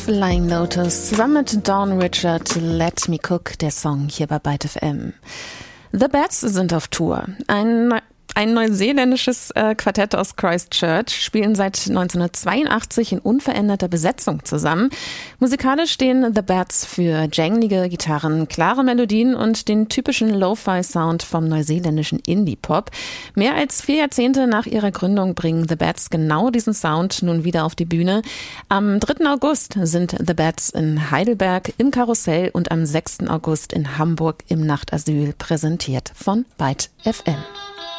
Flying Lotus zusammen mit Dawn Richard, Let Me Cook, der Song hier bei Byte FM. The Bats sind auf Tour. Ein neuseeländisches Quartett aus Christchurch spielen seit 1982 in unveränderter Besetzung zusammen. Musikalisch stehen The Bats für janglige Gitarren, klare Melodien und den typischen Lo-Fi-Sound vom neuseeländischen Indie-Pop. Mehr als 4 Jahrzehnte nach ihrer Gründung bringen The Bats genau diesen Sound nun wieder auf die Bühne. Am 3. August sind The Bats in Heidelberg im Karussell und am 6. August in Hamburg im Nachtasyl, präsentiert von Byte FM.